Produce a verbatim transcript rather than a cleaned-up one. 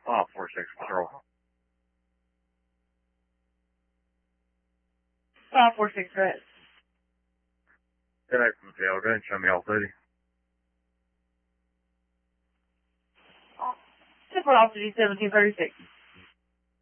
five four six control. five four six, right? ten eight from the tail. Go ahead and show me all thirty. Simple Officer seventeen thirty-six.